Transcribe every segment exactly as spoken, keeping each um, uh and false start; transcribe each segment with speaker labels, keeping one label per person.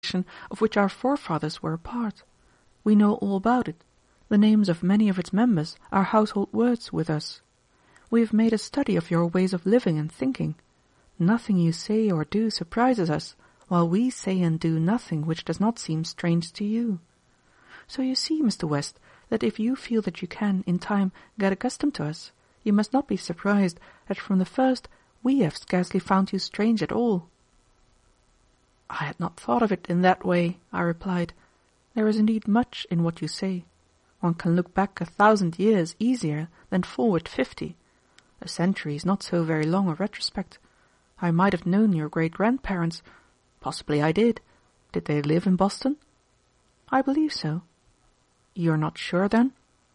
Speaker 1: organization of which our forefathers were a part. We know all about it. The names of many of its members are household words with us. We have made a study of your ways of living and thinking. Nothing you say or do surprises us, while we say and do nothing which does not seem strange to you. So you see, Mister West, that if you feel that you can, in time, get accustomed to us, you must not be surprised that from the first we have scarcely found you strange at all." "I had not thought of it in that way," I replied. "There is indeed much in what you say. One can look back a thousand years easier than forward fifty. A century is not so very long a retrospect. I might have known your great-grandparents. Possibly I did. Did they live in Boston?" "I believe so." "You are not sure, then?"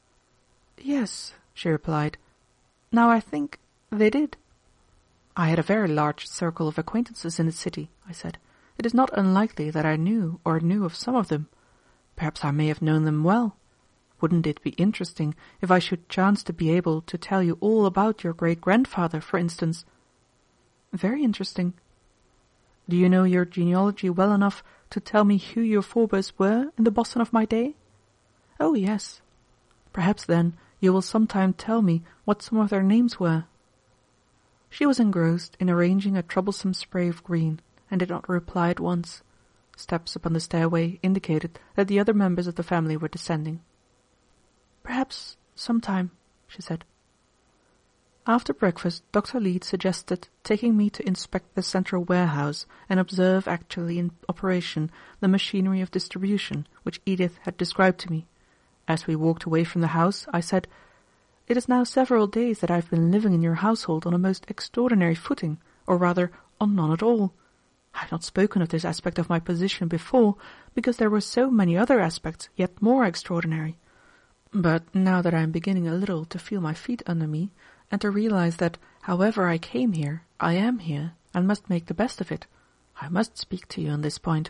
Speaker 1: "Yes," she replied. "Now I think they did." "I had a very large circle of acquaintances in the city," I said. "It is not unlikely that I knew or knew of some of them. Perhaps I may have known them well. Wouldn't it be interesting if I should chance to be able to tell you all about your great-grandfather, for instance?" "Very interesting." "Do you know your genealogy well enough to tell me who your forebears were in the Boston of my day?" "Oh, yes." "Perhaps, then, you will sometime tell me what some of their names were." She was engrossed in arranging a troublesome spray of green, and did not reply at once. Steps upon the stairway indicated that the other members of the family were descending. "Perhaps sometime," she said. After breakfast, Doctor Leete suggested taking me to inspect the central warehouse and observe actually in operation the machinery of distribution which Edith had described to me. As we walked away from the house, I said, "It is now several days that I have been living in your household on a most extraordinary footing, or rather on none at all. I have not spoken of this aspect of my position before, because there were so many other aspects yet more extraordinary. But now that I am beginning a little to feel my feet under me, and to realize that, however I came here, I am here, and must make the best of it, I must speak to you on this point."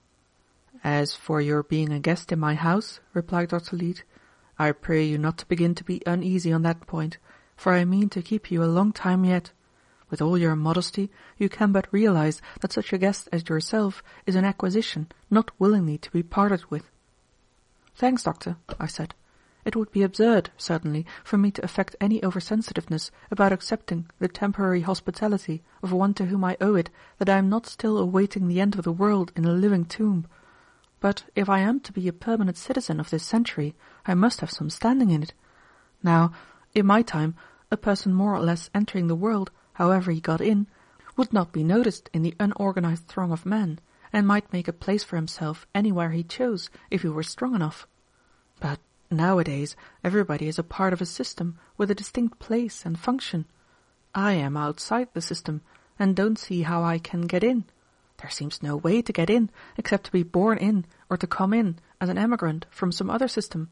Speaker 1: "As for your being a guest in my house," replied Doctor Leete, "I pray you not to begin to be uneasy on that point, for I mean to keep you a long time yet. With all your modesty, you can but realize that such a guest as yourself is an acquisition not willingly to be parted with." "Thanks, Doctor," I said. "It would be absurd, certainly, for me to affect any oversensitiveness about accepting the temporary hospitality of one to whom I owe it that I am not still awaiting the end of the world in a living tomb. But if I am to be a permanent citizen of this century, I must have some standing in it. Now, in my time, a person more or less entering the world, however he got in, would not be noticed in the unorganized throng of men, and might make a place for himself anywhere he chose, if he were strong enough. But nowadays everybody is a part of a system with a distinct place and function. I am outside the system, and don't see how I can get in. There seems no way to get in, except to be born in or to come in as an emigrant from some other system."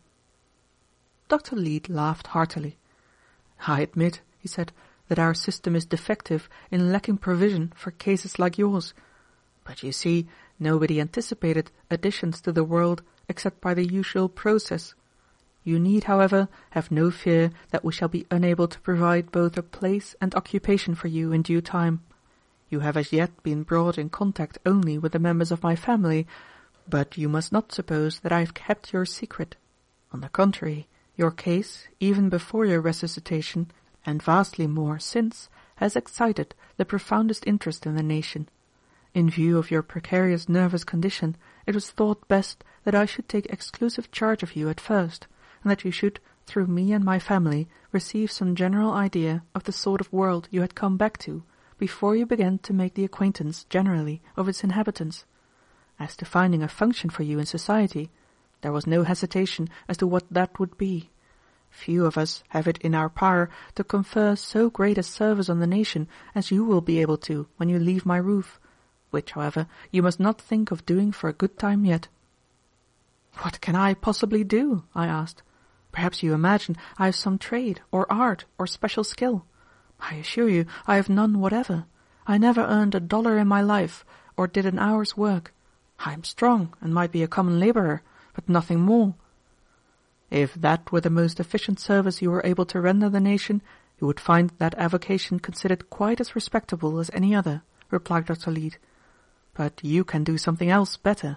Speaker 1: Doctor Leete laughed heartily. "I admit," he said, "that our system is defective in lacking provision for cases like yours. But you see, nobody anticipated additions to the world except by the usual process. You need, however, have no fear that we shall be unable to provide both a place and occupation for you in due time. You have as yet been brought in contact only with the members of my family, but you must not suppose that I have kept your secret. On the contrary, your case, even before your resuscitation, and vastly more since, has excited the profoundest interest in the nation. In view of your precarious nervous condition, it was thought best that I should take exclusive charge of you at first, and that you should, through me and my family, receive some general idea of the sort of world you had come back to, before you began to make the acquaintance generally of its inhabitants. As to finding a function for you in society, there was no hesitation as to what that would be. Few of us have it in our power to confer so great a service on the nation as you will be able to when you leave my roof, which, however, you must not think of doing for a good time yet." "What can I possibly do?" I asked. "Perhaps you imagine I have some trade, or art, or special skill. I assure you I have none whatever. I never earned a dollar in my life, or did an hour's work. I am strong, and might be a common labourer, but nothing more." "If that were the most efficient service you were able to render the nation, you would find that avocation considered quite as respectable as any other," replied Doctor Leete. "But you can do something else better.